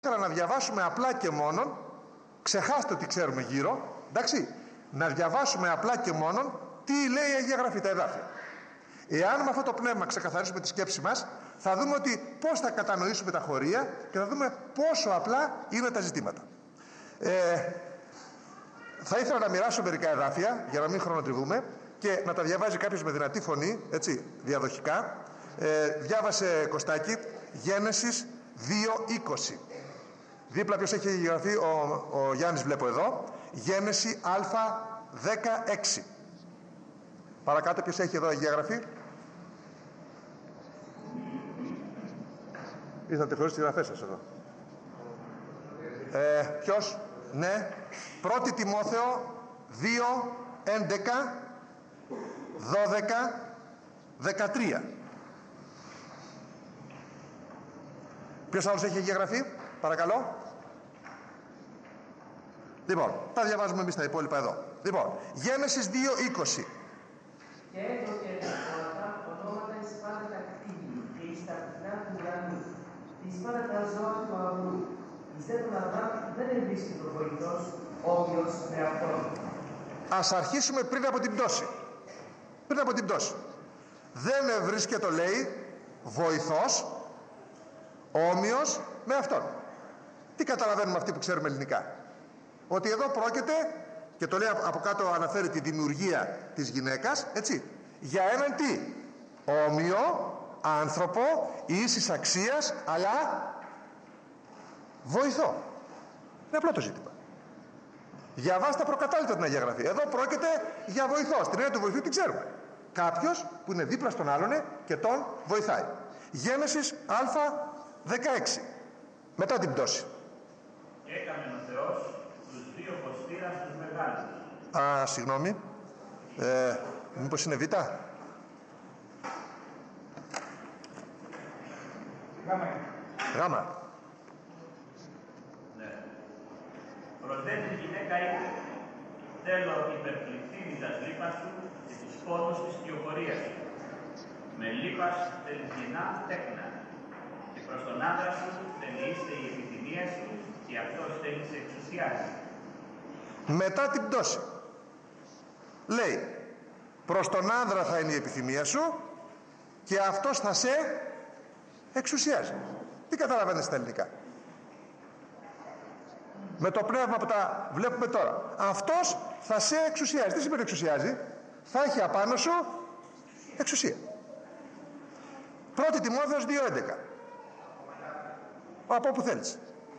Ήθελα να διαβάσουμε απλά και μόνον, ξεχάστε τι ξέρουμε γύρω, εντάξει, να διαβάσουμε απλά και μόνον τι λέει η Αγία Γραφή, τα εδάφια. Εάν με αυτό το πνεύμα ξεκαθαρίσουμε τη σκέψη μας, θα δούμε ότι πώς θα κατανοήσουμε τα χωρία και θα δούμε πόσο απλά είναι τα ζητήματα. Θα ήθελα να μοιράσω μερικά εδάφια για να μην χρονοτριβούμε και να τα διαβάζει κάποιος με δυνατή φωνή, έτσι, διαδοχικά. Διάβασε, Κωστάκη, Γένεσης 2:20. Δίπλα ποιος έχει γραφεί, ο Γιάννης βλέπω εδώ, Γένεση Α16. Παρακάτω ποιος έχει εδώ Αγία Γραφή. Ήρθατε χωρίς τις γραφές σας εδώ. Ποιος, ναι, 1 Τιμόθεο 2:11, 12, 13. Ποιος άλλος έχει Αγία Γραφή, παρακαλώ. Λοιπόν, τα διαβάζουμε εμείς τα υπόλοιπα εδώ. Λοιπόν, Γένεσης 2:20. Και έδωκε όλα ονόματα εις πάντα τα κτίνη και εις τα πτηνά του ουρανού, εις πάντα τα ζώα του αγρού. Εις δε τον Αβράμ δεν ευρίσκεται ο βοηθός, όμοιος με αυτόν. Ας αρχίσουμε πριν από την πτώση. Πριν από την πτώση. Δεν ευρίσκεται, λέει, βοηθός, όμοιος με αυτόν. Τι καταλαβαίνουμε αυτοί που ξέρουμε ελληνικά? Ότι εδώ πρόκειται, και το λέει από κάτω, αναφέρει τη δημιουργία της γυναίκας, έτσι, για έναν τι? Όμοιο άνθρωπο ίσης αξίας, αλλά βοηθό. Είναι απλό το ζήτημα. Διαβάστε προκατάλητα την Αγία Γραφή. Εδώ πρόκειται για βοηθό. Στην έννοια του βοηθού την ξέρουμε. Κάποιος που είναι δίπλα στον άλλον και τον βοηθάει. Γένεσης Α16. Μετά την πτώση. Και έκαμε ο Θεός τους δύο ποστήρας τους μεγάλους. Συγγνώμη. Μήπως είναι Β? Γάμα. Ναι. Προσδέ τη γυναίκα είπε, θέλω υπερπληκτήνει τας λύπας του και τους πόνους της κυοφορίας του. Με λύπας τελεινά τέκνα. Και προς τον άντρα σου τελείστε η επιθυμία σου και αυτός θέλει σε εξουσιάζει. Μετά την πτώση λέει, προς τον άνδρα θα είναι η επιθυμία σου και αυτός θα σε εξουσιάζει. Τι καταλαβαίνετε στα ελληνικά? Με το πνεύμα που τα βλέπουμε τώρα, αυτός θα σε εξουσιάζει. Τι σημαίνει εξουσιάζει? Θα έχει απάνω σου εξουσία. 1 Τιμόθεος 2:11. Από όπου θέλεις.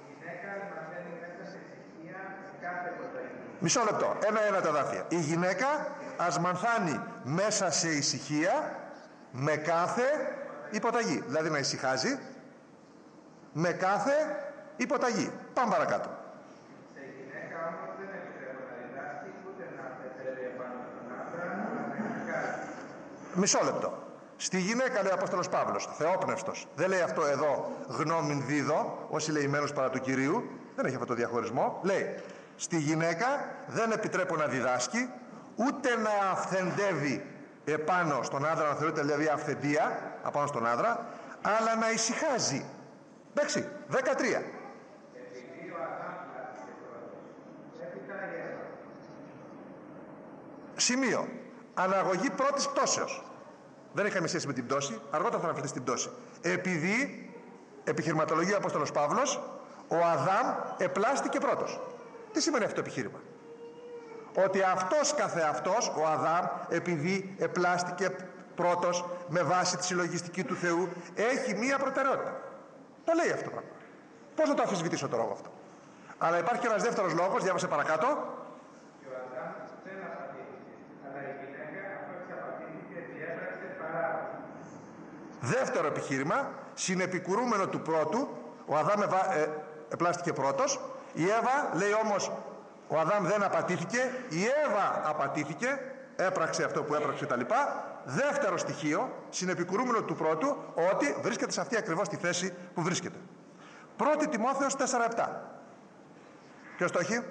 Μισό λεπτό, ένα τα δάφια. Η γυναίκα ας μανθάνει μέσα σε ησυχία με κάθε υποταγή. Δηλαδή να ησυχάζει με κάθε υποταγή. Πάμε παρακάτω. Σε γυναίκα όμως δεν επιτρέπω να διδάσκει ούτε να πετρεύει επάνω στον άντρα, αλλά να εξηγάζει. Μισό λεπτό. Στη γυναίκα, λέει ο Απόστολος Παύλος, θεόπνευστος. Δεν λέει αυτό εδώ γνώμην δίδω, όσοι λεημένους παρά του Κυρίου. Δεν έχει αυτό το διαχωρισμό. Λέει, στη γυναίκα δεν επιτρέπω να διδάσκει, ούτε να αυθεντεύει επάνω στον άντρα, να θεωρείται δηλαδή αυθεντία απάνω στον άντρα, αλλά να ησυχάζει. Εντάξει, 13. Επειδή ο Αδάμ πλάστηκε πρώτος, έπειτα η Εύα. Σημείο. Αναγωγή πρώτης πτώσεως. Δεν είχαμε σχέση με την πτώση, αργότερα θα αναφερθεί στην πτώση. Επειδή, επιχειρηματολογεί ο Απόστολος Παύλος, ο Αδάμ επλάστηκε πρώτος. Τι σημαίνει αυτό το επιχείρημα? Ότι αυτός καθεαυτός, ο Αδάμ, επειδή επλάστηκε πρώτος με βάση τη συλλογιστική του Θεού, έχει μία προτεραιότητα. Το λέει αυτό το πράγμα. Πώς να το αμφισβητήσω τώρα εγώ αυτό? Αλλά υπάρχει και ένας δεύτερος λόγος, διάβασε παρακάτω. Και ο Αδάμ δεν απατήθηκε, αλλά η γυναίκα αυτό εξαπατήθηκε και έπραξε παράδοση. Δεύτερο επιχείρημα, συνεπικουρούμενο του πρώτου, ο Αδάμ επλάστηκε πρώτος, η Εύα, λέει όμως, ο Αδάμ δεν απατήθηκε, η Εύα απατήθηκε, έπραξε αυτό που έπραξε τα λοιπά. Δεύτερο στοιχείο, συνεπικουρούμενο του πρώτου, ότι βρίσκεται σε αυτή ακριβώς τη θέση που βρίσκεται. 1 Τιμόθεος 4:7. Ποιος το έχει?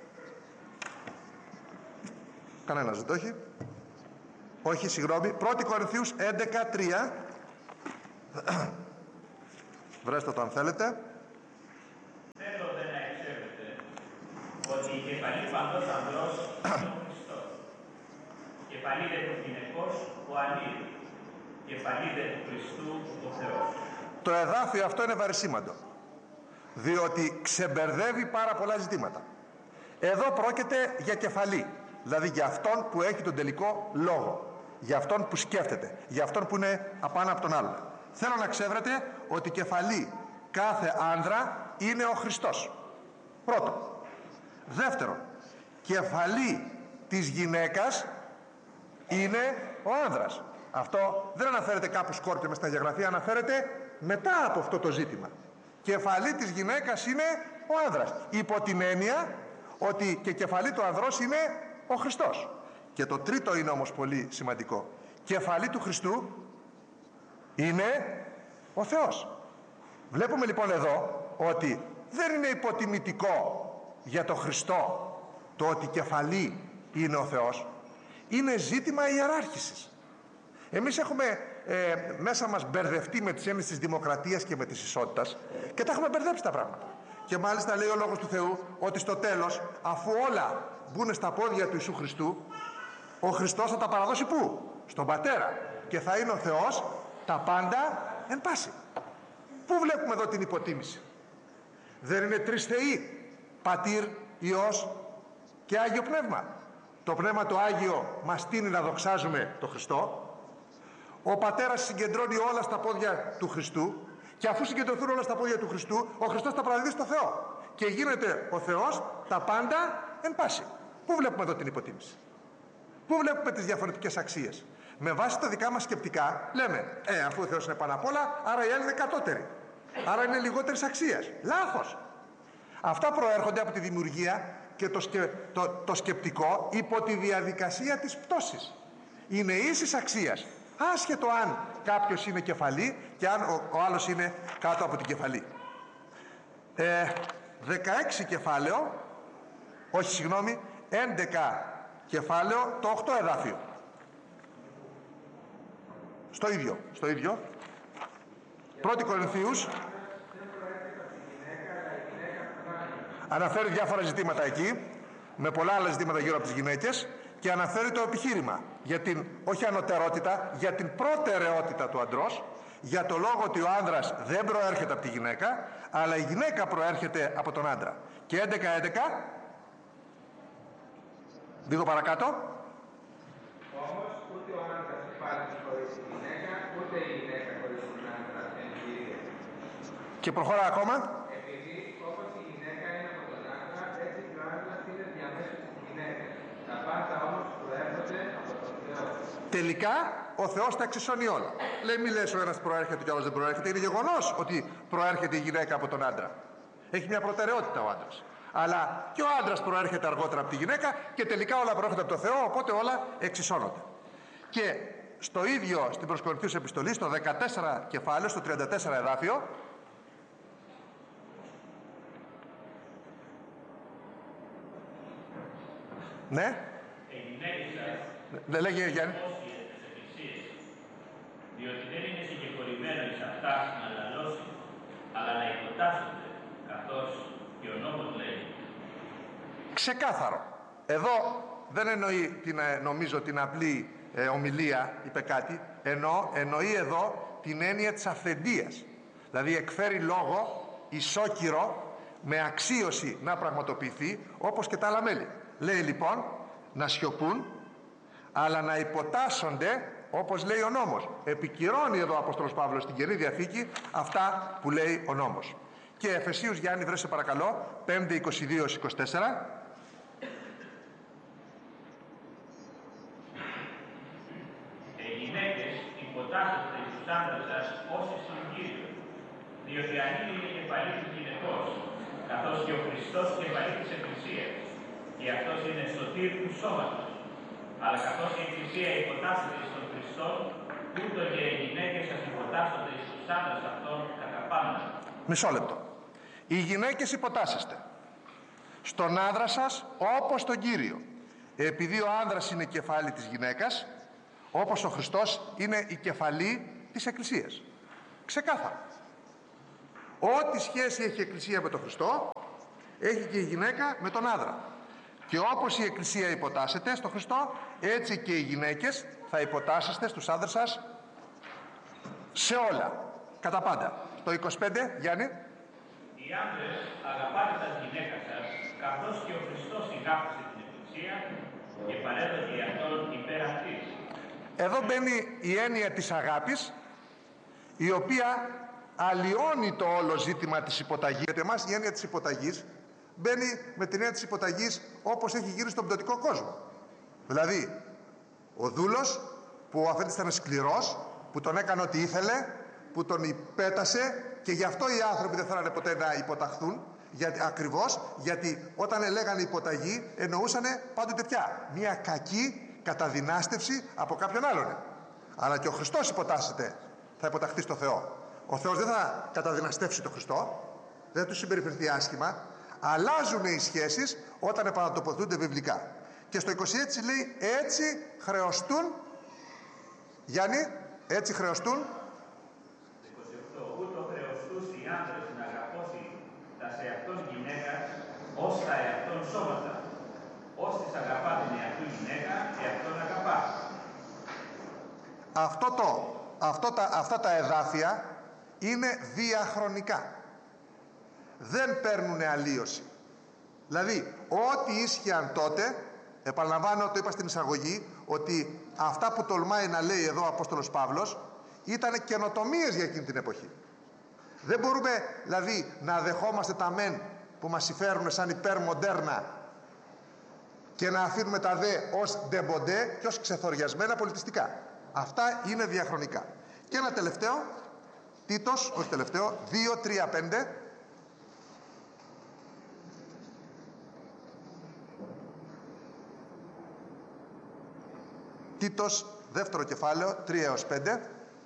Κανένας δεν το έχει. Όχι, συγγνώμη. 1 Κορινθίους 11:3. Βρέστε το αν θέλετε. κεφαλή παντός ανδρός είναι ο Χριστός. Κεφαλή δε του γυναικός ο ανήρ. Κεφαλή δε του Χριστού ο Θεός. Το εδάφιο αυτό είναι βαρισίμαντο, διότι ξεμπερδεύει πάρα πολλά ζητήματα. Εδώ πρόκειται για κεφαλή, δηλαδή για αυτόν που έχει τον τελικό λόγο, για αυτόν που σκέφτεται, για αυτόν που είναι απάνω από τον άλλον. Θέλω να ξέρετε ότι κεφαλή κάθε άνδρα είναι ο Χριστός. Πρώτον. Δεύτερον, κεφαλή της γυναίκας είναι ο άνδρας. Αυτό δεν αναφέρεται κάπου σκόρπιο μες στην Αγία, αναφέρεται μετά από αυτό το ζήτημα. Κεφαλή της γυναίκας είναι ο άνδρας, υπό την έννοια ότι και κεφαλή του ανδρός είναι ο Χριστός. Και το τρίτο είναι όμως πολύ σημαντικό. Κεφαλή του Χριστού είναι ο Θεός. Βλέπουμε λοιπόν εδώ ότι δεν είναι υποτιμητικό για το Χριστό το ότι κεφαλή είναι ο Θεός. Είναι ζήτημα ιεράρχησης. Εμείς έχουμε μέσα μας μπερδευτεί με τις έννοιες της δημοκρατίας και με της ισότητας και τα έχουμε μπερδέψει τα πράγματα. Και μάλιστα λέει ο Λόγος του Θεού ότι στο τέλος, αφού όλα μπουν στα πόδια του Ιησού Χριστού, ο Χριστός θα τα παραδώσει πού? Στον Πατέρα. Και θα είναι ο Θεός τα πάντα εν πάση. Πού βλέπουμε εδώ την υποτίμηση? Δεν είναι τρεις θεοί, Πατήρ, Υιός και Άγιο Πνεύμα. Το Πνεύμα το Άγιο μας τείνει να δοξάζουμε τον Χριστό. Ο Πατέρας συγκεντρώνει όλα στα πόδια του Χριστού και αφού συγκεντρωθούν όλα στα πόδια του Χριστού, ο Χριστός τα παραδίδει στο Θεό και γίνεται ο Θεός τα πάντα εν πάση. Πού βλέπουμε εδώ την υποτίμηση? Πού βλέπουμε τις διαφορετικές αξίες? Με βάση τα δικά μας σκεπτικά λέμε αφού ο Θεός είναι πάνω απ' όλα, άρα οι άλλοι είναι κατώτεροι, άρα είναι λιγότερης αξίας. Λάθος. Αυτά προέρχονται από τη δημιουργία και το σκεπτικό υπό τη διαδικασία της πτώσης. Είναι ίσης αξίας, άσχετο αν κάποιος είναι κεφαλή και αν ο άλλος είναι κάτω από την κεφαλή. 16 κεφάλαιο, όχι συγγνώμη, 11 κεφάλαιο, το 8 εδάφιο. Στο ίδιο. 1 Κορινθίους. Αναφέρει διάφορα ζητήματα εκεί, με πολλά άλλα ζητήματα γύρω από τις γυναίκες, και αναφέρει το επιχείρημα για την, όχι ανωτερότητα, για την προτεραιότητα του αντρός, για το λόγο ότι ο άνδρας δεν προέρχεται από τη γυναίκα, αλλά η γυναίκα προέρχεται από τον άντρα. Και 11, λίγο παρακάτω. Όμως ούτε ο άντρας υπάρχει χωρίς τη γυναίκα, ούτε η γυναίκα χωρίς τον άντρα εν Κυρίω. Και προχωρά ακόμα. Επειδή όπως η γυναίκα είναι από τον άντρα, έτσι και ο άντρας είναι διαμέσου της γυναίκας. Τα πάντα όμως προέρχονται από τον Θεό. Τελικά ο Θεός τα εξισώνει όλα. Λέει μη λες ο ένας προέρχεται και ο άλλος δεν προέρχεται. Είναι γεγονός ότι προέρχεται η γυναίκα από τον άντρα. Έχει μια προτεραιότητα ο άντρας. Αλλά και ο άντρας προέρχεται αργότερα από τη γυναίκα και τελικά όλα προέρχονται από το Θεό, οπότε όλα εξισώνονται. Και στο ίδιο στην προς Κορινθίους επιστολή, στο 14 κεφάλαιο, στο 34 εδάφιο, ναι. Λέγε Γιάννη. Διότι δεν είναι συγκεκριμένο εις αυτάς να λαλώσει, αλλά να υποτάσσονται, καθώς και ο νόμος λέει. Ξεκάθαρο. Εδώ δεν εννοεί νομίζω την απλή ομιλία, είπε κάτι, εννοεί εδώ την έννοια της αυθεντίας. Δηλαδή εκφέρει λόγο ισόκυρο με αξίωση να πραγματοποιηθεί, όπως και τα άλλα μέλη. Λέει λοιπόν να σιωπούν, αλλά να υποτάσσονται όπως λέει ο νόμος. Επικυρώνει εδώ ο Απόστολος Παύλος στην Καινή Διαθήκη αυτά που λέει ο νόμος. Και Εφεσίους, Γιάννη, βρέσε παρακαλώ, 5:22-24. Γυναίκες, υποτάσσετε στους άντρες σας όσοι στον Κύριο, διότι ανήλοι είναι κεφαλή του γυναικός, καθώς και ο Χριστός κεφαλή της Εκκλησίας, και αυτός είναι σωτήρ του σώματος. Αλλά καθώς η Εκκλησία υποτάσσεται στον Χριστό, ούτω και οι γυναίκες σας υποτάσσονται στους άντρες αυτών κατά πάντα. Μισό λεπτό. Οι γυναίκες υποτάσσεστε στον άντρα σας όπως τον Κύριο, επειδή ο άνδρας είναι κεφάλι της γυναίκας, όπως ο Χριστός είναι η κεφαλή της Εκκλησίας. Ξεκάθαρα. Ό,τι σχέση έχει η Εκκλησία με τον Χριστό, έχει και η γυναίκα με τον άνδρα. Και όπως η Εκκλησία υποτάσσεται στο Χριστό, έτσι και οι γυναίκες θα υποτάσσεστε στους άντρες σας σε όλα, κατά πάντα. Το 25, Γιάννη. Οι άντρες αγαπάτε τα γυναίκα σας, καθώς και ο Χριστός ηγάπησε την Εκκλησία και παρέδωσε για αυτόν υπέρ αυτής. Εδώ μπαίνει η έννοια της αγάπης, η οποία αλλοιώνει το όλο ζήτημα της υποταγής. Για εμάς η έννοια της υποταγής μπαίνει με την έννοια της υποταγής όπως έχει γίνει στον πτωτικό κόσμο. Δηλαδή, ο δούλος που ο αφέντης ήταν σκληρός, που τον έκανε ό,τι ήθελε, που τον υπέτασε, και γι' αυτό οι άνθρωποι δεν θέλανε ποτέ να υποταχθούν, ακριβώς γιατί όταν λέγανε υποταγή εννοούσαν πάντοτε πια μια κακή καταδυνάστευση από κάποιον άλλον. Αλλά και ο Χριστός υποτάσσεται, θα υποταχθεί στο Θεό. Ο Θεός δεν θα καταδυναστεύσει τον Χριστό, δεν θα του συμπεριφερθεί άσχημα. Αλλάζουν οι σχέσεις όταν επανατοποθούνται βιβλικά. Και στο 26 λέει έτσι χρεωστούν, Γιάννη, έτσι χρεωστούν. Στο 28, ούτω χρεωστούς οι άντρες να αγαπώσει τα σε αυτόν γυναίκα ως τα εαυτόν σώματα. Ως της αγαπά την εαυτού γυναίκα, εαυτόν αγαπά. Αυτά τα εδάφια είναι διαχρονικά. Δεν παίρνουν αλλίωση. Δηλαδή, ό,τι ίσχυαν τότε, επαναλαμβάνω, το είπα στην εισαγωγή, ότι αυτά που τολμάει να λέει εδώ ο Απόστολος Παύλος ήταν καινοτομίες για εκείνη την εποχή. Δεν μπορούμε δηλαδή να δεχόμαστε τα μεν που μας συμφέρουν σαν υπερμοντέρνα και να αφήνουμε τα δε ως ντεμποντέ και ως ξεθοριασμένα πολιτιστικά. Αυτά είναι διαχρονικά. Και ένα τελευταίο, Τίτος, όχι τελευταίο, 2, 3, 5. Τίτος, δεύτερο κεφάλαιο, 3 έως 5.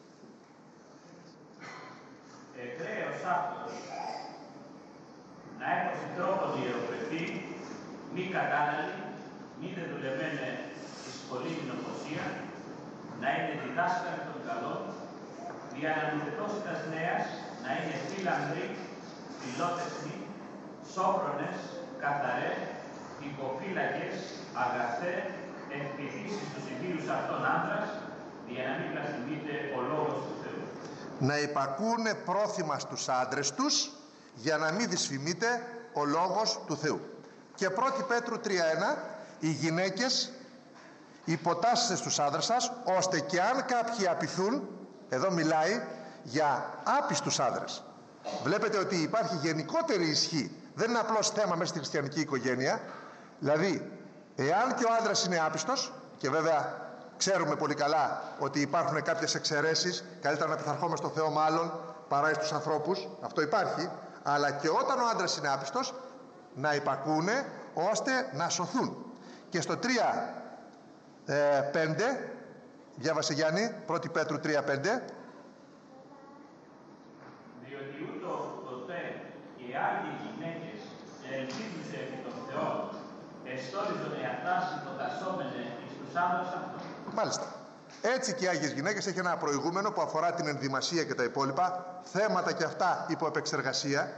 Εκραίος αυτός, να έχει τρόπο ιεροπρεπή, μη κατάναλη, μη δεδουλεμένε εις πολλή κοινοποσία, να είναι διδάσκαλοι των καλών, δια να μητετώσιτας νέας, να είναι φίλανδροι, φιλότεχνοι, σόφρονες, καθαρέ, υποφύλακες, αγαθέ, εκπληθήσεις στους ιδίους αυτών άντρας, για να μην βλασφημείται ο λόγος του Θεού. Να υπακούνε πρόθυμα στους άντρες τους, για να μην δυσφημείται ο λόγος του Θεού. Και 1 Πέτρου 3:1, οι γυναίκες υποτάσσεστε στους άντρες σας, ώστε και αν κάποιοι απειθούν, εδώ μιλάει για άπιστους άντρες. Βλέπετε ότι υπάρχει γενικότερη ισχύ, δεν είναι απλώς θέμα μέσα στη χριστιανική οικογένεια. Δηλαδή, εάν και ο άντρας είναι άπιστος, και βέβαια ξέρουμε πολύ καλά ότι υπάρχουν κάποιες εξαιρέσεις, καλύτερα να πειθαρχόμαστε στο Θεό μάλλον παρά στους ανθρώπους, αυτό υπάρχει, αλλά και όταν ο άντρας είναι άπιστος, να υπακούνε ώστε να σωθούν. Και στο 3:5, διάβασε Γιάννη, 1 Πέτρου 3:5. Διότι ούτω ποτέ και άλλοι γυναίκες ελπίζουσε επί των Θεών, εστόριζον εαυτάς υποτασσόμενε εις τους άντρες αυτών. Μάλιστα. Έτσι και οι Άγιες Γυναίκες έχει ένα προηγούμενο που αφορά την ενδυμασία και τα υπόλοιπα, θέματα και αυτά υπό επεξεργασία,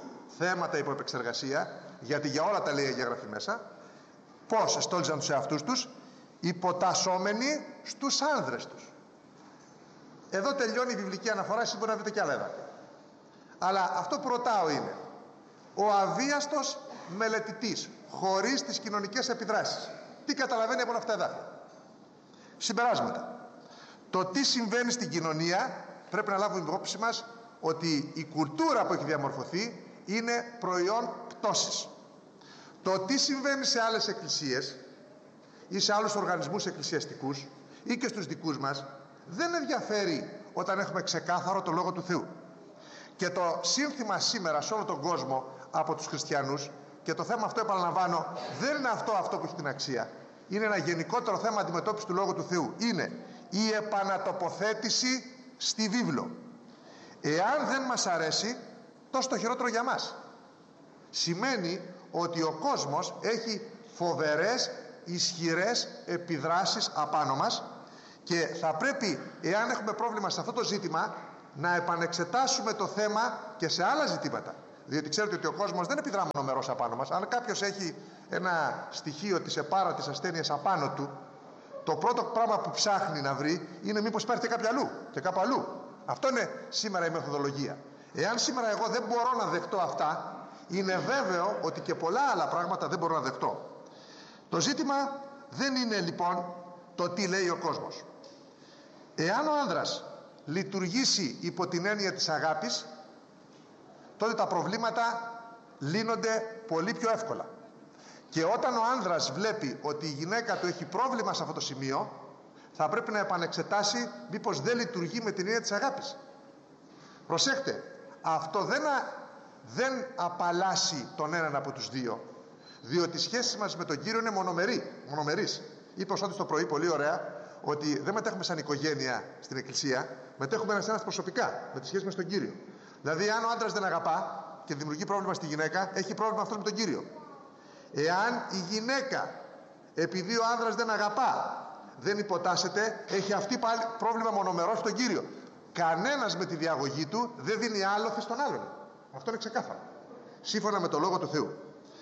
γιατί για όλα τα λέει η Αγία Γραφή μέσα. Πώς εστόλιζαν τους εαυτούς τους, υποτασσόμενοι στους άνδρες τους. Εδώ τελειώνει η βιβλική αναφορά, εσείς μπορεί να βρείτε και άλλα εδάφια. Αλλά αυτό που ρωτάω είναι, ο αβίαστος μελετητής, χωρίς τις κοινωνικές επιδράσεις, τι καταλαβαίνει από όλα αυτά τα εδάφια? Συμπεράσματα. Το τι συμβαίνει στην κοινωνία, πρέπει να λάβουμε υπόψη μας ότι η κουλτούρα που έχει διαμορφωθεί είναι προϊόν πτώσης. Το τι συμβαίνει σε άλλες εκκλησίες ή σε άλλους οργανισμούς εκκλησιαστικούς ή και στους δικούς μας δεν ενδιαφέρει όταν έχουμε ξεκάθαρο το Λόγο του Θεού. Και το σύνθημα σήμερα σε όλο τον κόσμο από τους χριστιανούς, και το θέμα αυτό επαναλαμβάνω δεν είναι αυτό που έχει την αξία, είναι ένα γενικότερο θέμα αντιμετώπισης του Λόγου του Θεού, είναι η επανατοποθέτηση στη βίβλο. Εάν δεν μας αρέσει, τόσο το χειρότερο για μας. Σημαίνει ότι ο κόσμος έχει φοβερές, ισχυρές επιδράσεις απάνω μας και θα πρέπει, εάν έχουμε πρόβλημα σε αυτό το ζήτημα, να επανεξετάσουμε το θέμα και σε άλλα ζητήματα. Διότι ξέρετε ότι ο κόσμος δεν επιδρά μονομερώς απάνω μας. Αν κάποιος έχει ένα στοιχείο της επάρατης ασθένειας απάνω του, το πρώτο πράγμα που ψάχνει να βρει είναι μήπως υπάρχει και κάποιο αλλού και κάπου αλλού. Αυτό είναι σήμερα η μεθοδολογία. Εάν σήμερα εγώ δεν μπορώ να δεχτώ αυτά, είναι βέβαιο ότι και πολλά άλλα πράγματα δεν μπορώ να δεχτώ. Το ζήτημα δεν είναι λοιπόν το τι λέει ο κόσμος. Εάν ο άνδρας λειτουργήσει υπό την έννοια της αγάπης, τότε τα προβλήματα λύνονται πολύ πιο εύκολα. Και όταν ο άνδρας βλέπει ότι η γυναίκα του έχει πρόβλημα σε αυτό το σημείο, θα πρέπει να επανεξετάσει μήπως δεν λειτουργεί με την έννοια της αγάπης. Προσέχτε, αυτό δεν απαλλάσσει τον έναν από τους δύο, διότι οι σχέσεις μας με τον Κύριο είναι μονομερείς. Είπε ο Σώτης το πρωί πολύ ωραία ότι δεν μετέχουμε σαν οικογένεια στην Εκκλησία, μετέχουμε ένας προσωπικά με τη σχέση μας στον Κύριο. Δηλαδή, αν ο άντρας δεν αγαπά και δημιουργεί πρόβλημα στη γυναίκα, έχει πρόβλημα αυτός με τον Κύριο. Εάν η γυναίκα, επειδή ο άνδρας δεν αγαπά, δεν υποτάσσεται, έχει αυτή πάλι πρόβλημα μονομερός στον Κύριο. Κανένας με τη διαγωγή του δεν δίνει άλοθη στον άλλον. Αυτό είναι ξεκάθαρο. Σύμφωνα με το Λόγο του Θεού.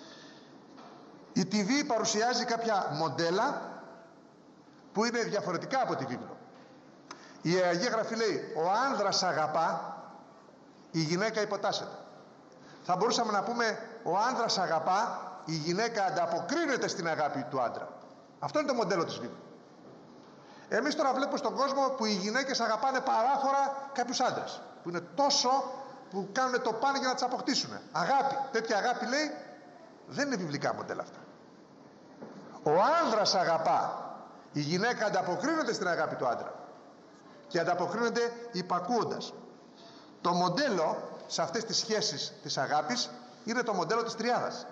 Η TV παρουσιάζει κάποια μοντέλα που είναι διαφορετικά από τη βίβλο. Η Αγία Γραφή λέει: ο άνδρας αγαπά, η γυναίκα υποτάσσεται. Θα μπορούσαμε να πούμε: ο άνδρας αγαπά, η γυναίκα ανταποκρίνεται στην αγάπη του άντρα. Αυτό είναι το μοντέλο της βίβλου. Εμείς τώρα βλέπουμε στον κόσμο που οι γυναίκες αγαπάνε παράφορα κάποιους άντρες, που είναι τόσο που κάνουν το πάνε για να τις αποκτήσουν. Αγάπη, τέτοια αγάπη λέει, δεν είναι βιβλικά μοντέλα αυτά. Ο άνδρας αγαπά, η γυναίκα ανταποκρίνεται στην αγάπη του άντρα και ανταποκρίνεται υπακούοντας. Το μοντέλο σε αυτές τις σχέσεις της αγάπης είναι το μοντέλο της τριάδας.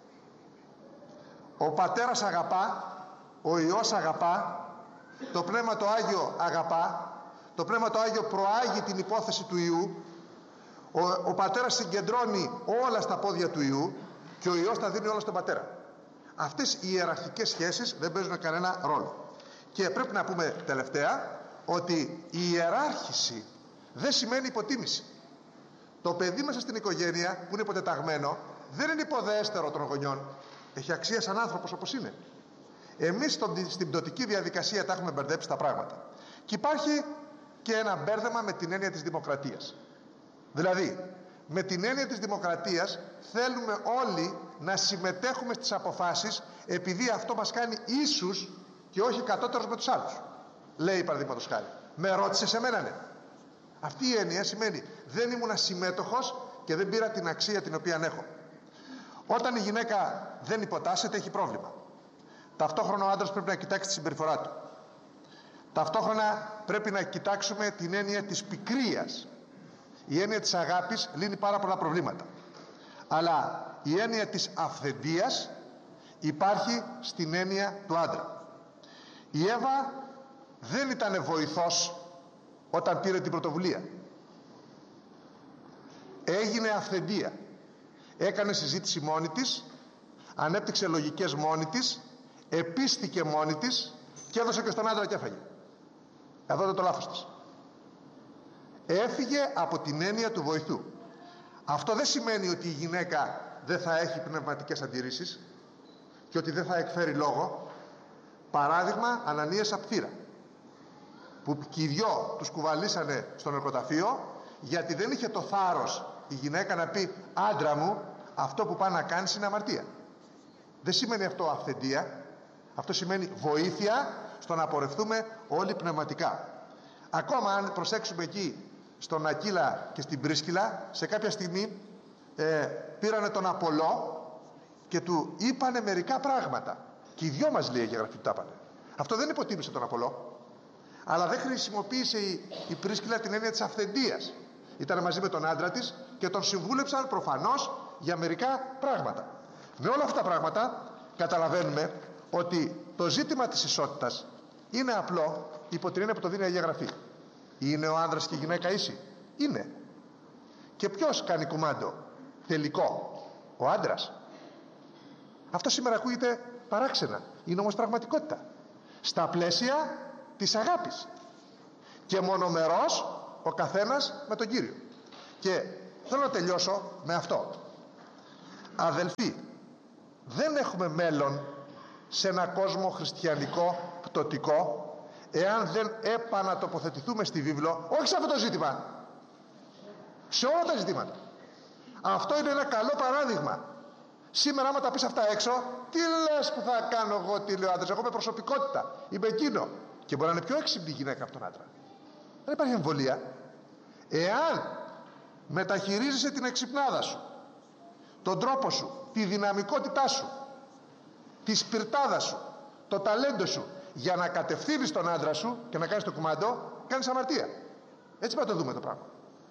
Ο πατέρας αγαπά, ο Υιός αγαπά, το Πνεύμα το Άγιο αγαπά, το Πνεύμα το Άγιο προάγει την υπόθεση του Υιού, ο πατέρας συγκεντρώνει όλα στα πόδια του Υιού και ο Υιός τα δίνει όλα στον πατέρα. Αυτές οι ιεραρχικές σχέσεις δεν παίζουν κανένα ρόλο. Και πρέπει να πούμε τελευταία ότι η ιεράρχηση δεν σημαίνει υποτίμηση. Το παιδί μέσα στην οικογένεια που είναι υποτεταγμένο δεν είναι υποδέστερο των γονιών. Έχει αξία σαν άνθρωπος όπως είναι. Εμείς στην πτωτική διαδικασία τα έχουμε μπερδέψει τα πράγματα. Και υπάρχει και ένα μπέρδεμα με την έννοια της δημοκρατίας. Δηλαδή, με την έννοια της δημοκρατίας θέλουμε όλοι να συμμετέχουμε στις αποφάσεις επειδή αυτό μας κάνει ίσους και όχι κατώτερους με τους άλλους. Λέει παραδείγματος χάρη: με ρώτησες εμένα, ναι. Αυτή η έννοια σημαίνει δεν ήμουν ασημέτοχος και δεν πήρα την αξία την οποία έχω. Όταν η γυναίκα δεν υποτάσσεται, έχει πρόβλημα. Ταυτόχρονα ο άντρας πρέπει να κοιτάξει τη συμπεριφορά του. Ταυτόχρονα πρέπει να κοιτάξουμε την έννοια της πικρίας. Η έννοια της αγάπης λύνει πάρα πολλά προβλήματα. Αλλά η έννοια της αυθεντίας υπάρχει στην έννοια του άντρα. Η Εύα δεν ήταν βοηθός όταν πήρε την πρωτοβουλία. Έγινε αυθεντία. Έκανε συζήτηση μόνη της, ανέπτυξε λογικές μόνη της, επίστηκε μόνη της και έδωσε και στον άντρα και έφαγε. Εδώ είναι το λάθος της. Έφυγε από την έννοια του βοηθού. Αυτό δεν σημαίνει ότι η γυναίκα δεν θα έχει πνευματικές αντιρρήσεις και ότι δεν θα εκφέρει λόγο. Παράδειγμα, Ανανίας Σαπφύρα, που και οι δυο τους κουβαλήσανε στο νεκροταφείο γιατί δεν είχε το θάρρος η γυναίκα να πει: άντρα μου, αυτό που πάει να κάνεις είναι αμαρτία. Δεν σημαίνει αυτό αυθεντία. Αυτό σημαίνει βοήθεια στο να πορευτούμε όλοι πνευματικά. Ακόμα αν προσέξουμε εκεί στον Ακύλα και στην Πρίσκυλα, σε κάποια στιγμή πήρανε τον Απολό και του είπανε μερικά πράγματα. Και οι δυο μας, λέει η Αγία Γραφή, του τα είπανε. Αυτό δεν υποτίμησε τον Απολό. Αλλά δεν χρησιμοποίησε η Πρίσκυλα την έννοια της αυθεντίας. Ήταν μαζί με τον άντρα της και τον συμβούλεψαν προφανώς για μερικά πράγματα. Με όλα αυτά τα πράγματα καταλαβαίνουμε ότι το ζήτημα της ισότητας είναι απλό υπό την έννοια που το δίνει η Αγία Γραφή. Είναι ο άνδρας και η γυναίκα ίσοι? Είναι. Και ποιος κάνει κουμάντο τελικό? Ο άντρας. Αυτό σήμερα ακούγεται παράξενα. Είναι όμως πραγματικότητα. Στα πλαίσια της αγάπης. Και μονομερός ο καθένας με τον Κύριο. Και θέλω να τελειώσω με αυτό. Αδελφοί, δεν έχουμε μέλλον σε ένα κόσμο χριστιανικό, πτωτικό, εάν δεν επανατοποθετηθούμε στη βίβλο, όχι σε αυτό το ζήτημα, σε όλα τα ζητήματα. Αυτό είναι ένα καλό παράδειγμα. Σήμερα άμα τα πεις αυτά έξω, τι λες που θα κάνω εγώ, τι λέω άντρας, εγώ είμαι προσωπικότητα, είμαι εκείνο. Και μπορεί να είναι πιο έξυπνη η γυναίκα από τον άντρα. Δεν υπάρχει αμφιβολία. Εάν μεταχειρίζεσαι την εξυπνάδα σου, τον τρόπο σου, τη δυναμικότητά σου, τη σπιρτάδα σου, το ταλέντο σου, για να κατευθύνεις τον άντρα σου και να κάνεις το κουμάντο, κάνεις αμαρτία. Έτσι πρέπει να το δούμε το πράγμα.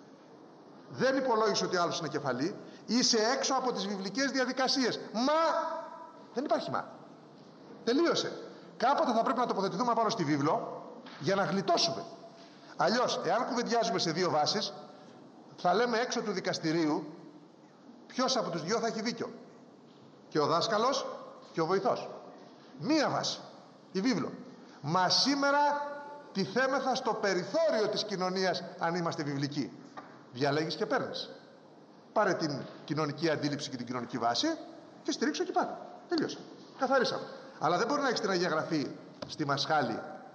Δεν υπολόγισε ότι άλλος είναι κεφαλή, είσαι έξω από τις βιβλικές διαδικασίες. Μα δεν υπάρχει μα. Τελείωσε. Κάποτε θα πρέπει να τοποθετηθούμε πάνω στη βίβλο για να γλιτώσουμε. Αλλιώς, εάν κουβεντιάζουμε σε δύο βάσεις, θα λέμε έξω του δικαστηρίου ποιος από τους δυο θα έχει δίκιο. Και ο δάσκαλος και ο βοηθός. Μία βάση, η βίβλο. Μα σήμερα τιθέμεθα στο περιθώριο της κοινωνίας αν είμαστε βιβλικοί. Διαλέγεις και παίρνεις. Πάρε την κοινωνική αντίληψη και την κοινωνική βάση και στηρίξω και πάνω. Τελείωσε. Καθαρίσαμε. Αλλά δεν μπορεί να έχεις την Αγία Γραφή στη μασχάλη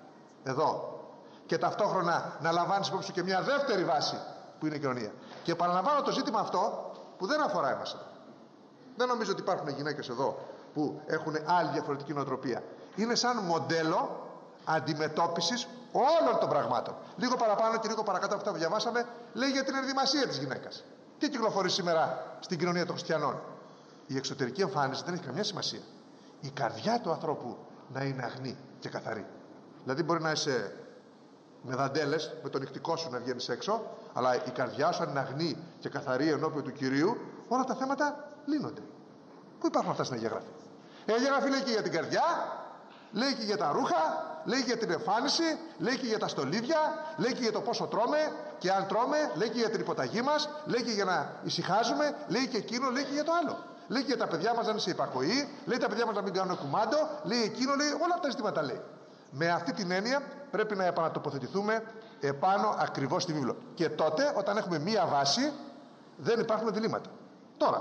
εδώ και ταυτόχρονα να λαμβάνεις υπόψη και μια δεύτερη βάση που είναι η κοινωνία. Και παραλαμβάνω το ζήτημα αυτό που δεν αφορά εμάς εδώ. Δεν νομίζω ότι υπάρχουν γυναίκες εδώ που έχουν άλλη διαφορετική νοοτροπία. Είναι σαν μοντέλο αντιμετώπισης όλων των πραγμάτων. Λίγο παραπάνω και λίγο παρακάτω από αυτά που διαβάσαμε, λέει για την ενδυμασία της γυναίκας. Τι κυκλοφορεί σήμερα στην κοινωνία των χριστιανών? Η εξωτερική εμφάνιση δεν έχει καμιά σημασία. Η καρδιά του ανθρώπου να είναι αγνή και καθαρή. Δηλαδή, μπορεί να είσαι με δαντέλες, με το νυχτικό σου να βγαίνεις έξω, αλλά η καρδιά σου, αν είναι αγνή και καθαρή ενώπιον του Κυρίου, όλα τα θέματα λύνονται. Πού υπάρχουν αυτά στην Αγία Γραφή? Η Αγία Γραφή λέει και για την καρδιά, λέει και για τα ρούχα, λέει και για την εμφάνιση, λέει και για τα στολίδια, λέει και για το πόσο τρώμε και αν τρώμε, λέει και για την υποταγή μας, λέει και για να ησυχάζουμε, λέει και εκείνο, λέει και για το άλλο. Λέει και για τα παιδιά μας να είναι σε υπακοή, λέει τα παιδιά μας να μην κάνουν κουμάντο, λέει εκείνο, λέει όλα αυτά τα ζητήματα λέει. Με αυτή την έννοια πρέπει να επανατοποθετηθούμε επάνω ακριβώς στη βίβλο. Και τότε, όταν έχουμε μία βάση, δεν υπάρχουν διλήμματα. Τώρα,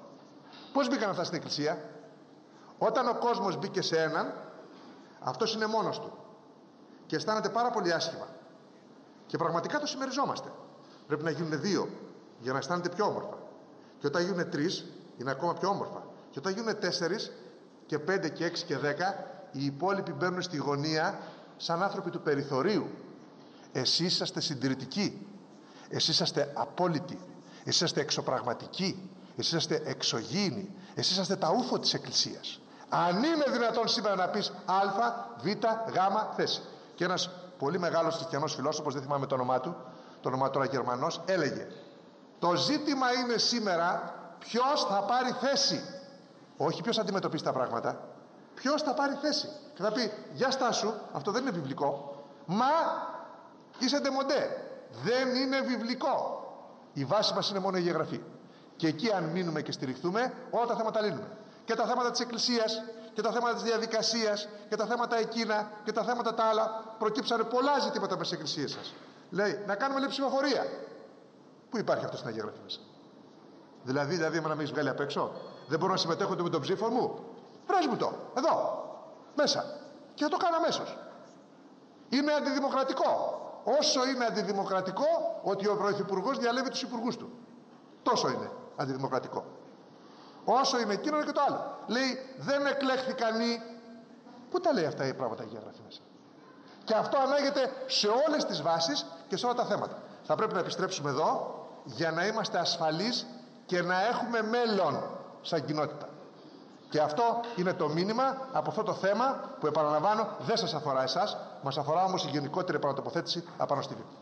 πώς μπήκαν αυτά στην Εκκλησία? Όταν ο κόσμος μπήκε σε έναν, αυτός είναι μόνος του και αισθάνεται πάρα πολύ άσχημα. Και πραγματικά το συμμεριζόμαστε. Πρέπει να γίνουν δύο για να αισθάνεται πιο όμορφα. Και όταν γίνουν τρεις, είναι ακόμα πιο όμορφα. Και όταν γίνουν 4 και 5 και 6 και 10, οι υπόλοιποι μπαίνουν στη γωνία σαν άνθρωποι του περιθωρίου. Εσείς είσαστε συντηρητικοί. Εσείς είσαστε απόλυτοι. Εσείς είσαστε εξωπραγματικοί. Εσείς είσαστε εξωγήινοι. Εσείς είσαστε τα ούφο της Εκκλησίας. Αν είναι δυνατόν σήμερα να πεις α, β, γ θέση. Και ένας πολύ μεγάλος χριστιανός φιλόσοφος, δεν θυμάμαι το όνομά του, το όνομά τώρα Γερμανός, έλεγε: το ζήτημα είναι σήμερα ποιος θα πάρει θέση. Όχι ποιος αντιμετωπίσει τα πράγματα. Ποιος θα πάρει θέση. Και θα πει: για στάσου, αυτό δεν είναι βιβλικό. Μα είσαι ντεμοντέ. Δεν είναι βιβλικό. Η βάση μας είναι μόνο η Αγία Γραφή. Και εκεί αν μείνουμε και στηριχθούμε, όλα τα θέματα λύνουμε. Και τα θέματα της Εκκλησίας, και τα θέματα της διαδικασίας, και τα θέματα εκείνα, και τα θέματα τα άλλα. Προκύψανε πολλά ζητήματα μέσα στις εκκλησίες σας. Λέει, να κάνουμε λέει ψηφοφορία. Πού υπάρχει αυτό στην Αγία Γραφή μέσα? Δηλαδή, άμα να με έχεις βγάλει απ' έξω, δεν μπορώ να συμμετέχω με τον ψήφο μου. Βρες μου το, εδώ, μέσα. Και θα το κάνω αμέσως. Είναι αντιδημοκρατικό. Όσο είναι αντιδημοκρατικό ότι ο Πρωθυπουργός διαλέγει τους υπουργούς του. Τόσο είναι αντιδημοκρατικό. Όσο είναι εκείνο και το άλλο. Λέει, δεν εκλέχθηκαν οι... Πού τα λέει αυτά οι πράγματα η Αγία Γραφή μέσα? Και αυτό ανάγεται σε όλες τις βάσεις και σε όλα τα θέματα. Θα πρέπει να επιστρέψουμε εδώ για να είμαστε ασφαλείς και να έχουμε μέλλον σαν κοινότητα. Και αυτό είναι το μήνυμα από αυτό το θέμα που, επαναλαμβάνω, δεν σας αφορά εσάς, μας αφορά όμως η γενικότερη επανατοποθέτηση απάνω στη βίβλο.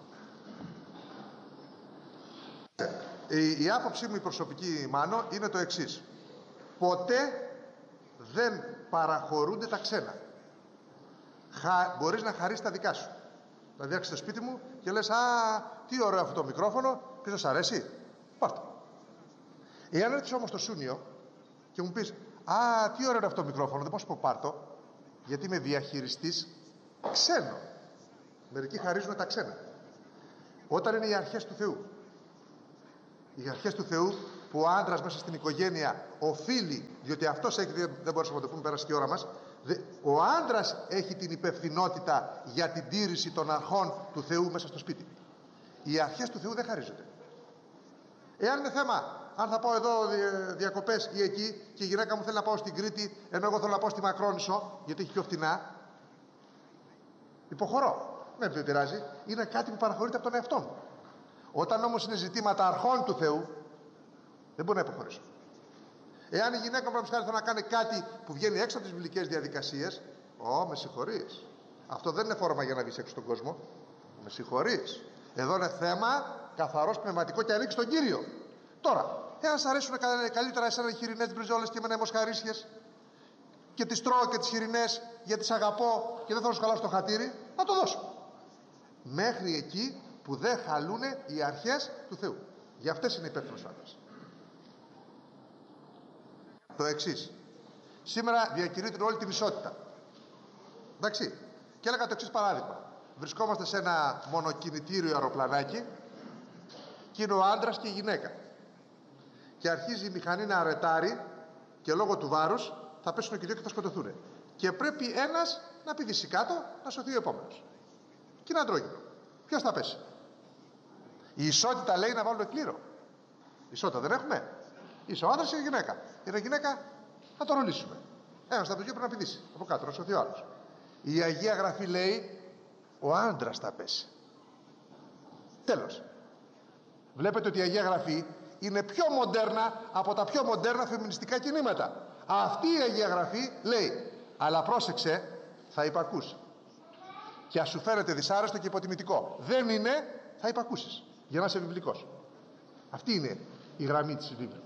Η άποψή μου η προσωπική, Μάνο, είναι το εξής. Ποτέ δεν παραχωρούνται τα ξένα. Μπορείς να χαρίσεις τα δικά σου. Δηλαδή έρχεσαι στο σπίτι μου και λες, α, τι ωραίο αυτό το μικρόφωνο, ποιος σας αρέσει? Πάρτε. Εάν έρθεις όμως στο Σούνιο και μου πεις, α, τι ωραίο αυτό το μικρόφωνο, δεν μπορώ να σου πω πάρτο, γιατί είμαι διαχειριστής ξένο. Μερικοί χαρίζουν τα ξένα. Όταν είναι οι αρχές του Θεού, Οι αρχές του Θεού που ο άντρας μέσα στην οικογένεια οφείλει, διότι αυτός έχει, δεν μπορούσαμε να το πούμε, πέρασε και η ώρα μας, ο άντρας έχει την υπευθυνότητα για την τήρηση των αρχών του Θεού μέσα στο σπίτι. Οι αρχές του Θεού δεν χαρίζονται. Εάν είναι θέμα, αν θα πάω εδώ διακοπές ή εκεί και η γυναίκα μου θέλει να πάω στην Κρήτη, ενώ εγώ θέλω να πάω στη Μακρόνησο, γιατί έχει πιο φτηνά, υποχωρώ. Δεν με πειράζει. Είναι κάτι που παραχωρείται από τον εαυτό μου. Όταν όμως είναι ζητήματα αρχών του Θεού, δεν μπορεί να υποχωρήσω. Εάν η γυναίκα μου θέλει να κάνει κάτι που βγαίνει έξω από τις βιβλικές διαδικασίες, με συγχωρείς. Αυτό δεν είναι φόρμα για να βγεις έξω στον κόσμο. Με συγχωρείς. Εδώ είναι θέμα καθαρός πνευματικό και ανήκει στον Κύριο. Τώρα, εάν σ' αρέσουν καλύτερα εσένα οι χοιρινές μπριζόλες και εμένα οι μοσχαρίσιες και τις τρώω και τις χοιρινές γιατί τις αγαπώ και δεν θέλω να σου χαλάσω το χατήρι, να το δώσω. Μέχρι εκεί που δεν χαλούν οι αρχές του Θεού. Για αυτές είναι υπεύθυνος ο άντρας. Το εξής. Σήμερα διακηρύττουν όλη την ισότητα. Εντάξει. Και έλεγα το εξής παράδειγμα. Βρισκόμαστε σε ένα μονοκινητήριο αεροπλανάκι και είναι ο άντρας και η γυναίκα. Και αρχίζει η μηχανή να αρετάρει και λόγω του βάρους θα πέσουν και δύο και θα σκοτωθούν. Και πρέπει ένας να πηδήσει κάτω να σωθεί ο επόμενος. Και είναι αντρόγυνο. Ποιος θα πέσει? Η ισότητα λέει να βάλουμε κλήρο. Ισότητα δεν έχουμε? Είσαι ο άντρας ή η γυναίκα? Είναι γυναίκα, να το ρολίσουμε. Ένας από τους δύο πρέπει να πηδήσει από κάτω, να σωθεί ο άλλος. Η Αγία Γραφή λέει ο άντρας θα πέσει. Τέλος. Βλέπετε ότι η Αγία Γραφή είναι πιο μοντέρνα από τα πιο μοντέρνα φεμινιστικά κινήματα. Αυτή η Αγία Γραφή λέει, αλλά πρόσεξε, θα υπακούς. Και ας σου φαίνεται δυσάρεστο και υποτιμητικό. Δεν είναι, θα υπακούσεις. Για να είσαι βιβλικός. Αυτή είναι η γραμμή της βίβλου.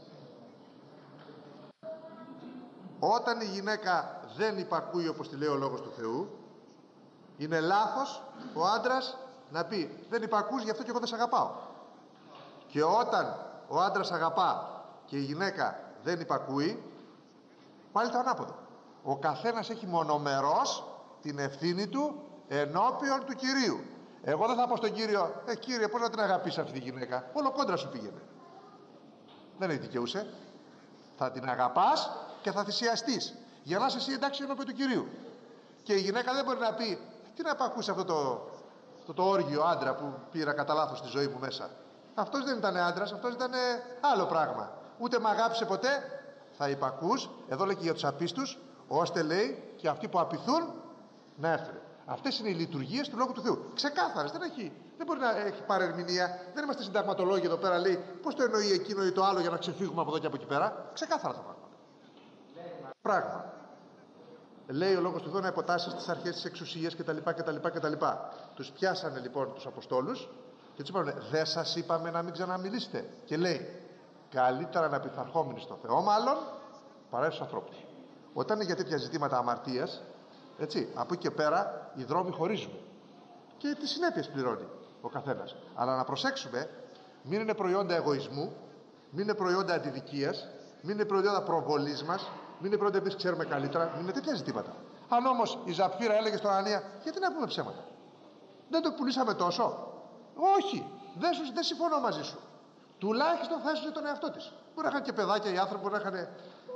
Όταν η γυναίκα δεν υπακούει όπως τη λέει ο Λόγος του Θεού, είναι λάθος ο άντρας να πει δεν υπακούς, γι' αυτό και εγώ δεν σε αγαπάω. Και όταν ο άντρας αγαπά και η γυναίκα δεν υπακούει, πάλι το ανάποδο. Ο καθένας έχει μονομερός την ευθύνη του ενώπιον του Κυρίου. Εγώ δεν θα πω στον Κύριο, Κύριε, πώς να την αγαπήσει αυτή τη γυναίκα? Όλο κόντρα σου πήγαινε. Δεν έχει δικαιούσε. Θα την αγαπάς και θα θυσιαστείς για να είσαι εσύ εντάξει ενώπιον του Κυρίου. Και η γυναίκα δεν μπορεί να πει τι να υπακούσει αυτό το όργιο άντρα που πήρα κατά λάθος στη ζωή μου μέσα. Αυτός δεν ήταν άντρας, αυτός ήταν άλλο πράγμα. Ούτε μ' αγάπησε ποτέ. Θα υπακούς, εδώ λέει και για τους απίστους, ώστε λέει και αυτοί που απειθούν να έρθουν. Αυτές είναι οι λειτουργίες του Λόγου του Θεού. Ξεκάθαρες, δεν μπορεί να έχει παρερμηνία. Δεν είμαστε συνταγματολόγοι εδώ πέρα, λέει πώς το εννοεί εκείνο ή το άλλο για να ξεφύγουμε από εδώ και από εκεί πέρα. Ξεκάθαρα τα πράγματα. Πράγμα. Λέει ο Λόγος του Θεού να υποτάσσει στις αρχές της εξουσίας κτλ. Τους πιάσανε λοιπόν τους Αποστόλους και τους είπανε δεν σας είπαμε να μην ξαναμιλήσετε? Και λέει καλύτερα να πειθαρχόμενοι στο Θεό μάλλον παρά στους ανθρώπους. Όταν είναι για τέτοια ζητήματα αμαρτίας, έτσι, από εκεί και πέρα οι δρόμοι χωρίζουν και τις συνέπειες πληρώνει ο καθένας. Αλλά να προσέξουμε, μην είναι προϊόντα εγωισμού, μην είναι προϊόντα αντιδικίας, μην είναι προϊόντα προβολής μας, μην είναι προϊόντα εμείς ξέρουμε καλύτερα, μην είναι τέτοια ζητήματα. Αν όμως η Ζαπφύρα έλεγε στον Ανανία, γιατί να πούμε ψέματα? Δεν το πουλήσαμε τόσο? Όχι, δεν συμφωνώ μαζί σου. Τουλάχιστον θα έσωσε τον εαυτό της. Μπορεί να είχαν και παιδάκια οι άνθρωποι, μπορεί να είχαν.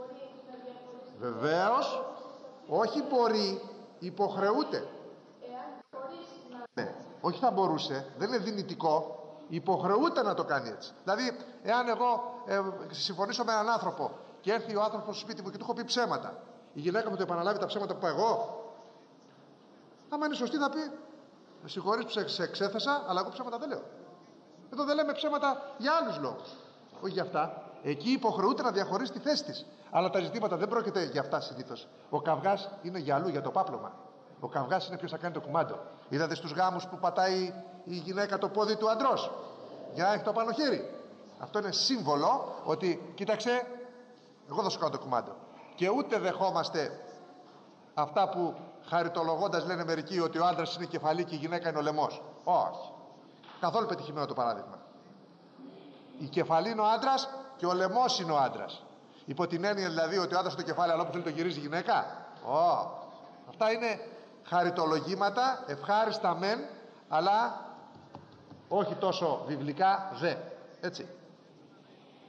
Βεβαίως, όχι μπορεί, υποχρεούται. Ναι, όχι θα μπορούσε, δεν είναι δυνητικό, υποχρεούται να το κάνει έτσι. Δηλαδή, εάν εγώ συμφωνήσω με έναν άνθρωπο και έρθει ο άνθρωπος στο σπίτι μου και του έχω πει ψέματα, η γυναίκα μου το επαναλάβει τα ψέματα που είπα εγώ, άμα είναι σωστή θα πει με συγχωρείς που σε εξέθεσα, αλλά εγώ ψέματα δεν λέω. Εδώ δεν λέμε ψέματα για άλλους λόγους, όχι για αυτά. Εκεί υποχρεούται να διαχωρίσει τη θέση της. Αλλά τα ζητήματα δεν πρόκειται για αυτά συνήθως. Ο καυγάς είναι για αλλού, για το πάπλωμα. Ο καυγάς είναι ποιος θα κάνει το κουμάντο. Είδατε στους γάμους που πατάει η γυναίκα το πόδι του αντρός για να έχει το πάνω χέρι? Αυτό είναι σύμβολο ότι κοίταξε, εγώ θα σου κάνω το κουμάντο. Και ούτε δεχόμαστε αυτά που χαριτολογώντας λένε μερικοί ότι ο άντρας είναι κεφαλή και η γυναίκα είναι ο λαιμός. Όχι. Καθόλου πετυχημένο το παράδειγμα. Η κεφαλή είναι ο άντρας και ο λαιμός είναι ο άντρας. Υπό την έννοια δηλαδή ότι ο άντρας το κεφάλι, αλλά όπου θέλει το γυρίζει η γυναίκα. Αυτά είναι χαριτολογήματα, ευχάριστα μεν, αλλά όχι τόσο βιβλικά δε. Έτσι.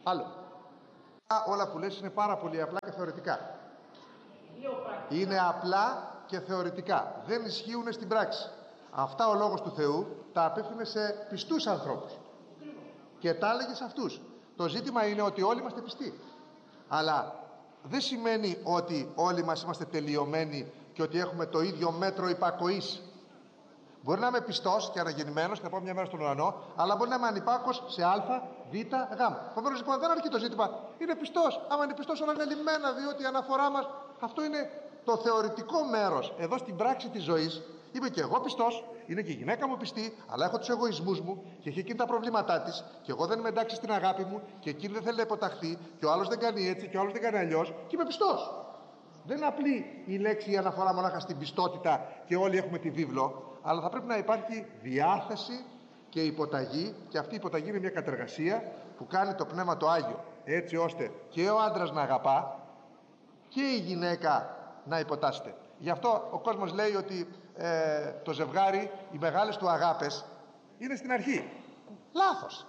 Άλλο. Όλα που λες είναι πάρα πολύ απλά και θεωρητικά. Είναι απλά και θεωρητικά. Δεν ισχύουν στην πράξη. Αυτά ο Λόγος του Θεού τα απέφερε σε πιστούς ανθρώπους. Και τα έλεγε σε αυτούς. Το ζήτημα είναι ότι όλοι είμαστε πιστοί. Αλλά δεν σημαίνει ότι όλοι μας είμαστε τελειωμένοι και ότι έχουμε το ίδιο μέτρο υπακοής. Μπορεί να είμαι πιστός και αναγεννημένος και να πάω μια μέρα στον ουρανό, αλλά μπορεί να είμαι ανυπάκος σε Α, Β, Γ. Επομένως λοιπόν δεν αρκεί το ζήτημα. Είναι πιστός. Άμα είναι πιστός, όλα είναι λυμμένα, διότι η αναφορά μας, αυτό είναι το θεωρητικό μέρος. Εδώ στην πράξη της ζωής είμαι και εγώ πιστός, είναι και η γυναίκα μου πιστή, αλλά έχω τους εγωισμούς μου και έχει εκείνη τα προβλήματά της, και εγώ δεν είμαι εντάξει στην αγάπη μου, και εκείνη δεν θέλει να υποταχθεί, και ο άλλος δεν κάνει έτσι, και ο άλλος δεν κάνει αλλιώς, και είμαι πιστός. Δεν είναι απλή η λέξη, η αναφορά μονάχα στην πιστότητα και όλοι έχουμε τη βίβλο, αλλά θα πρέπει να υπάρχει διάθεση και υποταγή, και αυτή η υποταγή είναι μια κατεργασία που κάνει το Πνεύμα το Άγιο, έτσι ώστε και ο άντρας να αγαπά και η γυναίκα να υποτάσσεται. Γι' αυτό ο κόσμος λέει ότι το ζευγάρι, οι μεγάλες του αγάπες είναι στην αρχή. Λάθος.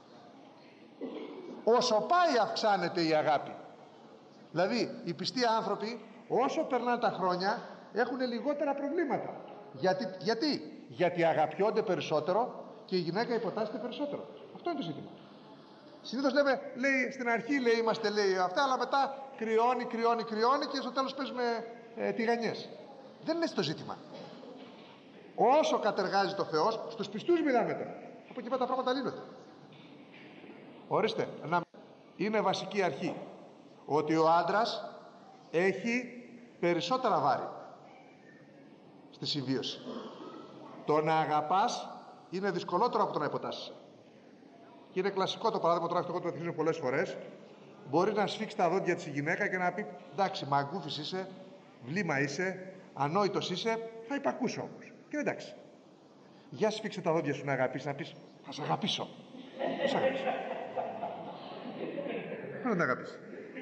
Όσο πάει αυξάνεται η αγάπη. Δηλαδή οι πιστοί άνθρωποι όσο περνάνε τα χρόνια έχουν λιγότερα προβλήματα. Γιατί αγαπιόνται περισσότερο και η γυναίκα υποτάσσεται περισσότερο. Αυτό είναι το ζήτημα. Συνήθως λέμε, λέει, στην αρχή λέει, είμαστε λέει αυτά, αλλά μετά κρυώνει και στο τέλος παίζουμε τηγανιές. Δεν είναι στο ζήτημα. Όσο κατεργάζει το Θεός, στους πιστούς μιλάμε τώρα. Από εκεί πέρα τα πράγματα λύνονται. Ορίστε, είναι βασική αρχή ότι ο άντρας έχει περισσότερα βάρη στη συμβίωση. Το να αγαπάς είναι δυσκολότερο από το να υποτάσσεσαι. Και είναι κλασικό το παράδειγμα, τουλάχιστον εγώ το εθίζω πολλές φορές. Μπορεί να σφίξει τα δόντια της η γυναίκα και να πει, εντάξει, μαγκούφης είσαι, βλήμα είσαι, ανόητος είσαι, θα υπακούσω όμως. Και εντάξει. Για σφίξε τα δόντια σου να αγαπήσεις, να πεις, θα σε αγαπήσω. Θα σε αγαπήσω. Δεν θα την αγαπήσει.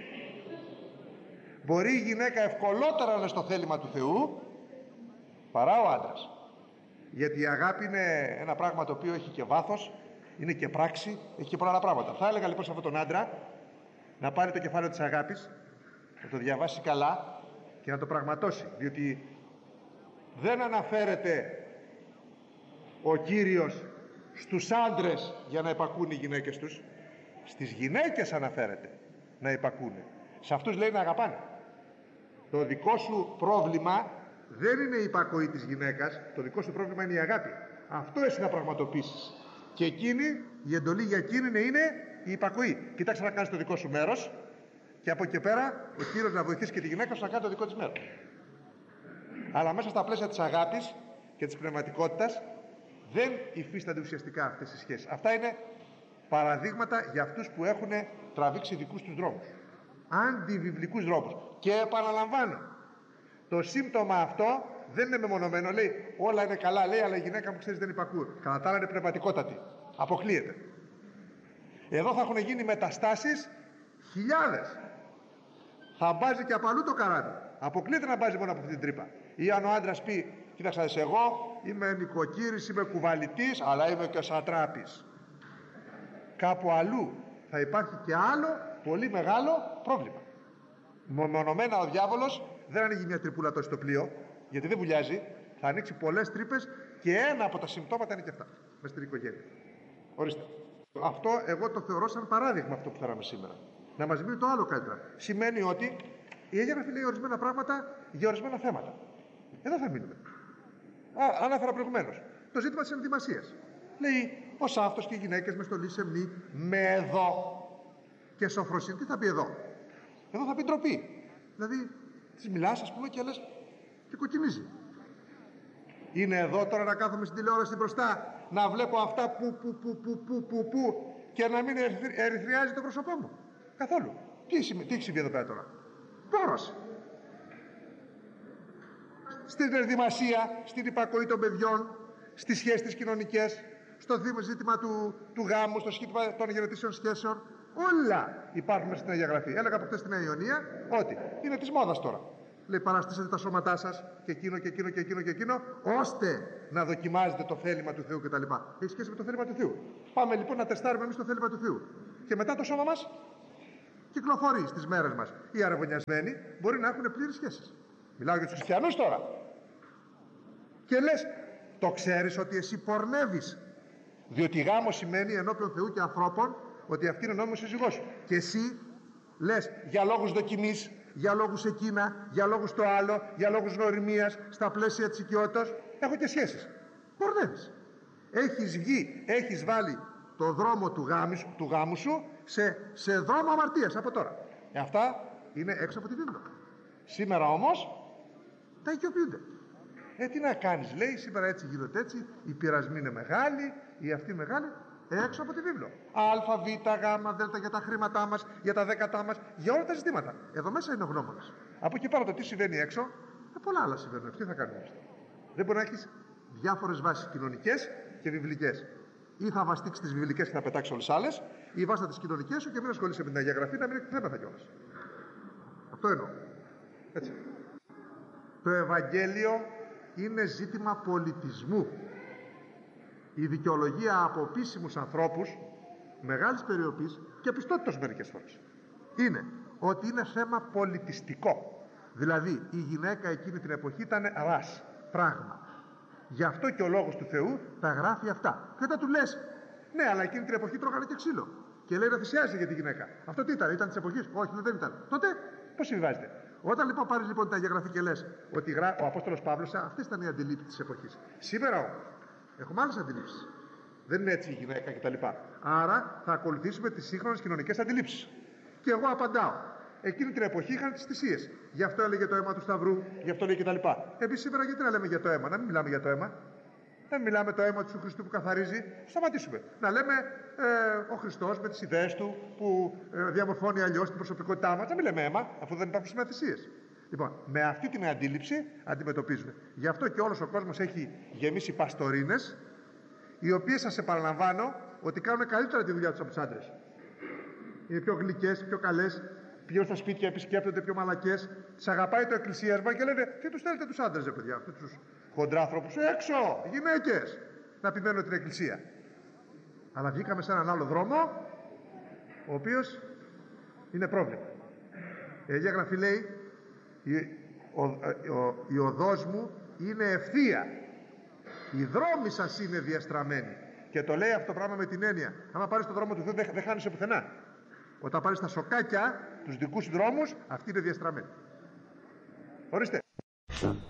Μπορεί η γυναίκα ευκολότερα να είναι στο θέλημα του Θεού παρά ο άντρας. Γιατί η αγάπη είναι ένα πράγμα το οποίο έχει και βάθος, είναι και πράξη, έχει και πολλά άλλα πράγματα. Θα έλεγα λοιπόν σε αυτόν τον άντρα να πάρει το κεφάλαιο της αγάπης, να το διαβάσει καλά και να το πραγματώσει, διότι δεν αναφέρεται ο Κύριος στους άντρες για να υπακούν οι γυναίκες τους, στις γυναίκες αναφέρεται να υπακούνε. Σε αυτούς λέει να αγαπάνε. Το δικό σου πρόβλημα δεν είναι η υπακοή της γυναίκας, το δικό σου πρόβλημα είναι η αγάπη. Αυτό εσύ να πραγματοποιήσεις. Και εκείνη, η εντολή για εκείνη είναι η υπακοή. Κοίταξε να κάνεις το δικό σου μέρος και από εκεί πέρα ο Κύριος να βοηθήσει και τη γυναίκα σου να κάνει το δικό της μέρος. Αλλά μέσα στα πλαίσια της αγάπης και της πνευματικότητας δεν υφίστανται ουσιαστικά αυτές οι σχέσεις. Αυτά είναι παραδείγματα για αυτούς που έχουν τραβήξει δικούς τους δρόμους, αντιβιβλικούς δρόμους. Και επαναλαμβάνω, το σύμπτωμα αυτό δεν είναι μεμονωμένο. Λέει όλα είναι καλά, λέει, αλλά η γυναίκα μου ξέρεις δεν υπακούει. Κατά τα άλλα είναι πνευματικότατη. Αποκλείεται. Εδώ θα έχουν γίνει μεταστάσεις χιλιάδες. Θα μπάζει και από αλλού το καράβι. Αποκλείεται να μπάζει μόνο από αυτή την τρύπα. Ή αν ο άντρας πει, κοίταξε, εγώ είμαι νοικοκύρης, είμαι κουβαλητής, αλλά είμαι και σατράπης. Κάπου αλλού θα υπάρχει και άλλο πολύ μεγάλο πρόβλημα. Μονομένα ο διάβολος δεν ανοίγει μια τρυπούλα τόσο στο πλοίο, γιατί δεν βουλιάζει, θα ανοίξει πολλές τρύπες και ένα από τα συμπτώματα είναι και αυτά, μες στην οικογένεια. Ορίστε. Αυτό εγώ το θεωρώ σαν παράδειγμα αυτό που φέραμε σήμερα. Να μας μείνει το άλλο καλύτερα. Σημαίνει ότι η Αγία Γραφή λέει ορισμένα πράγματα για ορισμένα θέματα. Εδώ θα μείνουμε. Ανάφερα προηγουμένως. Το ζήτημα της ενδυμασίας. Λέει ο Σάφτος και οι γυναίκες με στολή σεμνή, με εδώ. Και σοφροσύνη, τι θα πει εδώ? Εδώ θα πει ντροπή. Δηλαδή, της μιλάς, ας πούμε, και λες και κοκκινίζει. Είναι εδώ τώρα να κάθομαι στην τηλεόραση μπροστά, να βλέπω αυτά που και να μην ερυθριάζει το πρόσωπό μου. Καθόλου. Τι έχει συμβεί εδώ πέρα τώρα? Πόρος. Στην ενδυμασία, στην υπακοή των παιδιών, στις σχέσεις τις κοινωνικές, στο ζήτημα του γάμου, στο ζήτημα των γενετήσεων σχέσεων. Όλα υπάρχουν μέσα στην Αγία Γραφή. Έλεγα από χθες στην Νέα Ιωνία ότι είναι της μόδας τώρα. Λέει παραστήσατε τα σώματά σας και εκείνο και εκείνο και εκείνο και εκείνο, ώστε να δοκιμάζετε το θέλημα του Θεού κτλ. Έχει σχέση με το θέλημα του Θεού. Πάμε λοιπόν να τεστάρουμε εμείς το θέλημα του Θεού. Και μετά το σώμα μας κυκλοφορεί στις μέρες μας. Οι αραβωνιασμένοι μπορεί να έχουν πλήρες σχέσεις. Μιλάω για τους χριστιανούς τώρα. Και λες, το ξέρεις ότι εσύ πορνεύεις? Διότι γάμος σημαίνει ενώπιον Θεού και ανθρώπων ότι αυτή είναι ο νόμιμος σύζυγός σου. Και εσύ λες για λόγους δοκιμής, για λόγους εκείνα, για λόγους το άλλο, για λόγους γνωριμίας, στα πλαίσια της οικειότητας, έχω και σχέσεις. Πορνεύεις. Έχεις βγει, έχεις βάλει το δρόμο του γάμου σου σε δρόμο αμαρτίας από τώρα. Αυτά είναι έξω από τη βίβλο. Σήμερα όμως τα οικειοποιούνται. Τι να κάνεις, λέει, σήμερα έτσι γίνονται έτσι, οι πειρασμοί είναι μεγάλοι, οι αυτοί μεγάλοι, έξω από τη βίβλο. Α, Β, Γ, Δ για τα χρήματά μας, για τα δέκατά μας, για όλα τα ζητήματα. Εδώ μέσα είναι ο γνώμονας. Από εκεί πέρα το τι συμβαίνει έξω, πολλά άλλα συμβαίνουν. Τι θα κάνουμε εμείς? Δεν μπορεί να έχεις διάφορες βάσεις κοινωνικές και βιβλικές. Ή θα βαστίξεις τις βιβλικές και θα πετάξεις όλες τις άλλες, ή βάστα τις κοινωνικές σου και μην ασχολείσαι με την Αγία Γραφή, να μην έχει θέματα κιόλας. Αυτό εννοώ. Έτσι. Το Ευαγγέλιο είναι ζήτημα πολιτισμού. Η δικαιολογία από επίσημους ανθρώπους μεγάλης περιοπής και πιστότητος μερικές φορές είναι ότι είναι θέμα πολιτιστικό. Δηλαδή η γυναίκα εκείνη την εποχή ήταν ρας, πράγμα. Γι' αυτό και ο λόγος του Θεού τα γράφει αυτά. Και όταν του λες, ναι, αλλά εκείνη την εποχή τρώγανε και ξύλο. Και λέει να θυσιάζει για τη γυναίκα. Αυτό τι ήταν της εποχής? Όχι, δεν ήταν. Τότε πώς συμβιβάζεται? Όταν λοιπόν πάρεις λοιπόν την Αγία Γραφή και λες ότι ο Απόστολος Παύλος, αυτές ήταν οι αντιλήψεις της εποχής. Σήμερα όμως έχουμε άλλες αντιλήψεις. Δεν είναι έτσι η γυναίκα κτλ. Άρα θα ακολουθήσουμε τις σύγχρονες κοινωνικές αντιλήψεις. Και εγώ απαντάω. Εκείνη την εποχή είχαν τις θυσίες. Γι' αυτό έλεγε το αίμα του Σταυρού, γι' αυτό λέει κτλ. Εμείς σήμερα γιατί να λέμε για το αίμα? Να μην μιλάμε για το αίμα. Να μην μιλάμε το αίμα του Χριστού που καθαρίζει. Σταματήσουμε. Να λέμε ο Χριστός με τις ιδέες του που διαμορφώνει αλλιώς την προσωπικότητά μας. Να μην λέμε αίμα, αφού δεν υπάρχουν σήμερα θυσίες. Λοιπόν, με αυτή την αντίληψη αντιμετωπίζουμε. Γι' αυτό και όλος ο κόσμος έχει γεμίσει παστορίνες, οι οποίες, σας επαναλαμβάνω, ότι κάνουν καλύτερα τη δουλειά τους από τους άντρες. Είναι πιο γλυκές, πιο καλές, πηγαίνουν στα σπίτια, επισκέπτονται, πιο μαλακές. Τις αγαπάει το εκκλησίασμα και λένε: τι τους θέλετε τους άντρες, παιδιά, αυτούς τους χοντράνθρωπους? Έξω, γυναίκες, να επιμένουν την εκκλησία. Αλλά βγήκαμε σε έναν άλλο δρόμο, ο οποίος είναι πρόβλημα. Η Αγία Γραφή λέει: η οδός μου είναι ευθεία, οι δρόμοι σας είναι διαστραμμένοι. Και το λέει αυτό το πράγμα με την έννοια: άμα πάρεις τον δρόμο του Θεού, δεν χάνεσαι πουθενά. Όταν πάρεις τα σοκάκια, τους δικούς δρόμους, αυτοί είναι διαστραμμένοι. Ορίστε.